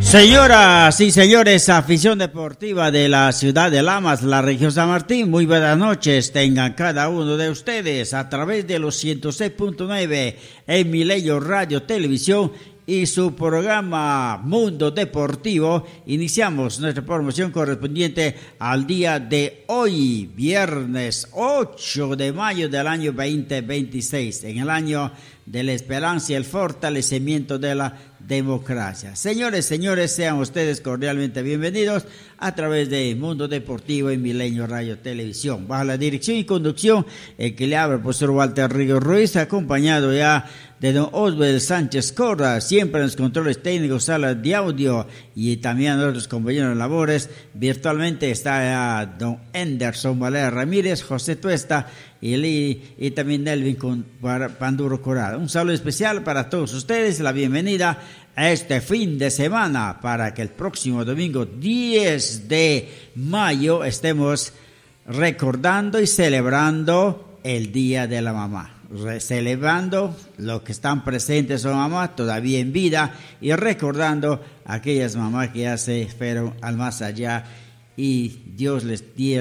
Señoras y señores, afición deportiva de la ciudad de Lamas, la región San Martín, muy buenas noches tengan cada uno de ustedes a través de los 106.9 en Milenio Radio Televisión y su programa Mundo Deportivo. Iniciamos nuestra promoción correspondiente al día de hoy, viernes 8 de mayo del año 2026, en el año de la esperanza y el fortalecimiento de la democracia. Señores, sean ustedes cordialmente bienvenidos a través de Mundo Deportivo en Milenio Radio Televisión. Bajo la dirección y conducción, el que le habla el profesor Walter Ríos Ruiz, acompañado ya de don Oswald Sánchez Corra, siempre en los controles técnicos, salas de audio, y también a nuestros compañeros de labores. Virtualmente está don Anderson Valera Ramírez, José Tuesta y también Nelvin Panduro Corral. Un saludo especial para todos ustedes, la bienvenida a este fin de semana, para que el próximo domingo 10 de mayo estemos recordando y celebrando el Día de la Mamá. Celebrando los que están presentes son mamás todavía en vida y recordando a aquellas mamás que ya se fueron al más allá y Dios les diera